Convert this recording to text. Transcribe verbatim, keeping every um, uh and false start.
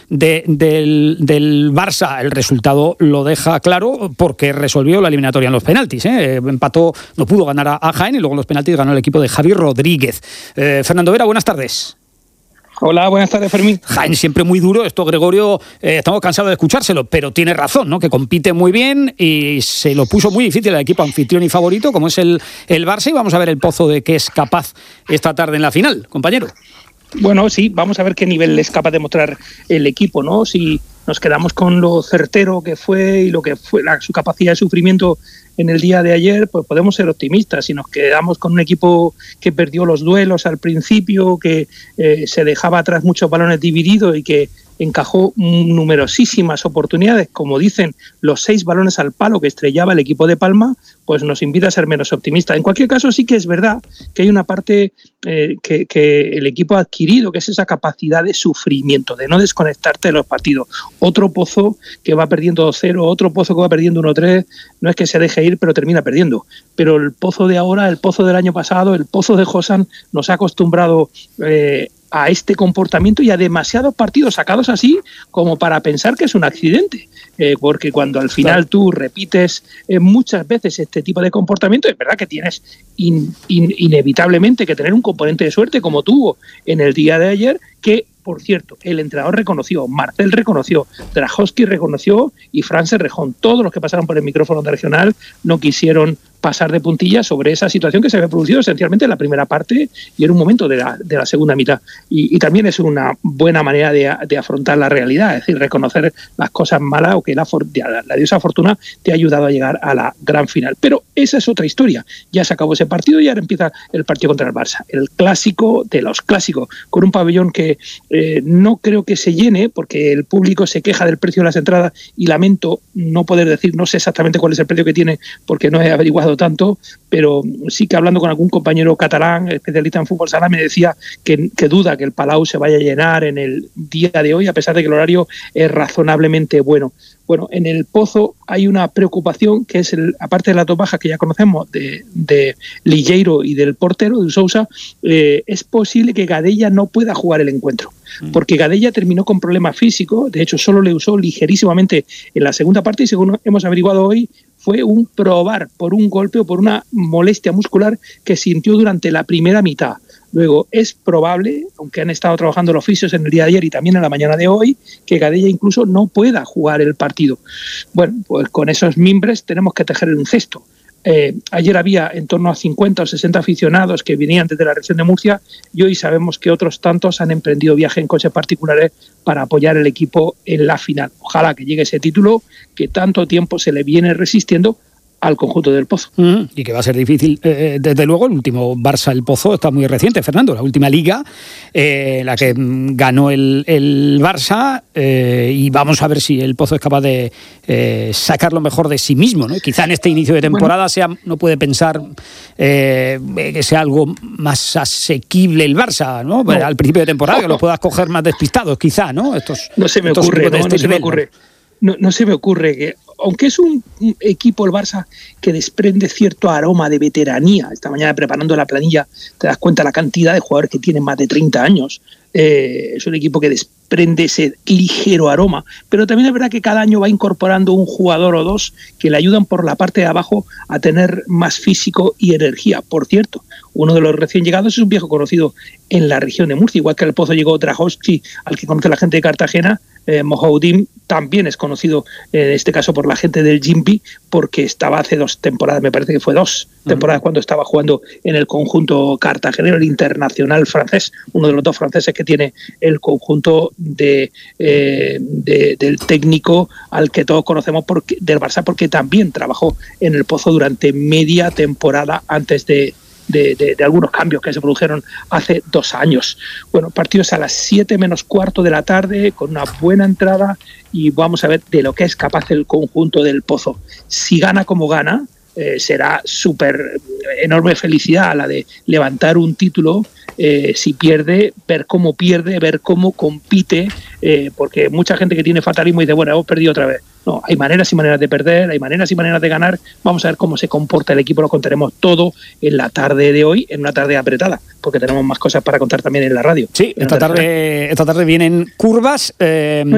de, del, del Barça, el resultado lo deja claro porque resolvió la eliminatoria en los penaltis, ¿eh? Empató, no pudo ganar a, a Jaén y luego en los penaltis ganó el equipo de Javi Rodríguez. Eh, Fernando Vera, buenas tardes. Hola, buenas tardes, Fermín. Jaén siempre muy duro, esto Gregorio, eh, estamos cansados de escuchárselo, pero tiene razón, ¿no? Que compite muy bien y se lo puso muy difícil al equipo anfitrión y favorito, como es el, el Barça, y vamos a ver el Pozo de qué es capaz esta tarde en la final, compañero. Bueno, sí, vamos a ver qué nivel es capaz de mostrar el equipo, ¿no? Si nos quedamos con lo certero que fue y lo que fue la, su capacidad de sufrimiento en el día de ayer, pues podemos ser optimistas. Si nos quedamos con un equipo que perdió los duelos al principio, que eh, se dejaba atrás muchos balones divididos y que encajó numerosísimas oportunidades, como dicen, los seis balones al palo que estrellaba el equipo de Palma, pues nos invita a ser menos optimistas. En cualquier caso, sí que es verdad que hay una parte eh, que, que el equipo ha adquirido, que es esa capacidad de sufrimiento, de no desconectarte de los partidos. Otro Pozo que va perdiendo dos cero, otro Pozo que va perdiendo uno tres, no es que se deje ir, pero termina perdiendo. Pero el Pozo de ahora, el Pozo del año pasado, el Pozo de Josan, nos ha acostumbrado eh, a este comportamiento y a demasiados partidos sacados así como para pensar que es un accidente, eh, porque cuando al final tú repites eh, muchas veces este tipo de comportamiento, es verdad que tienes in, in, inevitablemente que tener un componente de suerte como tuvo en el día de ayer, que por cierto, el entrenador reconoció, Marcel reconoció, Drajowski reconoció y Frances Rejón, todos los que pasaron por el micrófono de regional no quisieron pasar de puntillas sobre esa situación que se había producido esencialmente en la primera parte y en un momento de la, de la segunda mitad. Y, y también es una buena manera de, de afrontar la realidad, es decir, reconocer las cosas malas o que la, la, la diosa fortuna te ha ayudado a llegar a la gran final. Pero esa es otra historia. Ya se acabó ese partido y ahora empieza el partido contra el Barça. El clásico de los clásicos, con un pabellón que eh, no creo que se llene porque el público se queja del precio de las entradas y lamento no poder decir, no sé exactamente cuál es el precio que tiene porque no he averiguado tanto, pero sí que hablando con algún compañero catalán, especialista en fútbol sala, me decía que, que duda que el Palau se vaya a llenar en el día de hoy, a pesar de que el horario es razonablemente bueno. Bueno, en el Pozo hay una preocupación que es, el, aparte de las dos bajas que ya conocemos, de, de Ligeiro y del portero, de Sousa, eh, es posible que Gadella no pueda jugar el encuentro, porque Gadella terminó con problemas físicos, de hecho solo le usó ligerísimamente en la segunda parte y según hemos averiguado hoy, fue un probar por un golpe o por una molestia muscular que sintió durante la primera mitad. Luego, es probable, aunque han estado trabajando los fisios en el día de ayer y también en la mañana de hoy, que Gadella incluso no pueda jugar el partido. Bueno, pues con esos mimbres tenemos que tejer un cesto. Eh, ayer había en torno a cincuenta o sesenta aficionados que venían desde la región de Murcia y hoy sabemos que otros tantos han emprendido viaje en coches particulares para apoyar el equipo en la final. Ojalá que llegue ese título que tanto tiempo se le viene resistiendo al conjunto del Pozo. Mm, y que va a ser difícil. Eh, desde luego, el último Barça, el Pozo, está muy reciente, Fernando. La última liga, eh, la que ganó el, el Barça, eh, y vamos a ver si el Pozo es capaz de eh, sacar lo mejor de sí mismo, ¿no? Quizá en este inicio de temporada bueno. sea, no puede pensar eh, que sea algo más asequible el Barça, ¿no? No. Al principio de temporada, no, que no. lo puedas coger más despistados, quizá, ¿no? Estos, no se me estos ocurre, de no, este no se me ocurre. No, no se me ocurre que, aunque es un, un equipo, el Barça, que desprende cierto aroma de veteranía, esta mañana preparando la planilla te das cuenta la cantidad de jugadores que tienen más de treinta años, eh, es un equipo que desprende ese ligero aroma, pero también es verdad que cada año va incorporando un jugador o dos que le ayudan por la parte de abajo a tener más físico y energía. Por cierto, uno de los recién llegados es un viejo conocido en la región de Murcia, igual que al Pozo llegó Drajowski, al que conoce la gente de Cartagena. eh, Mohoudim también es conocido en este caso por la gente del Gimpi, porque estaba hace dos temporadas, me parece que fue dos temporadas, uh-huh. cuando estaba jugando en el conjunto cartagenero, el internacional francés, uno de los dos franceses que tiene el conjunto de, eh, de, del técnico al que todos conocemos porque, del Barça, porque también trabajó en el Pozo durante media temporada antes de De, de, de algunos cambios que se produjeron hace dos años. Bueno, partidos a las siete menos cuarto de la tarde, con una buena entrada, y vamos a ver de lo que es capaz el conjunto del Pozo. Si gana como gana, eh, será súper enorme felicidad la de levantar un título. Eh, si pierde, ver cómo pierde, ver cómo compite, eh, porque mucha gente que tiene fatalismo dice, bueno, hemos perdido otra vez. No, hay maneras y maneras de perder, hay maneras y maneras de ganar. Vamos a ver cómo se comporta el equipo, lo contaremos todo en la tarde de hoy, en una tarde apretada, porque tenemos más cosas para contar también en la radio. Sí, esta tarde, esta tarde vienen curvas. Eh...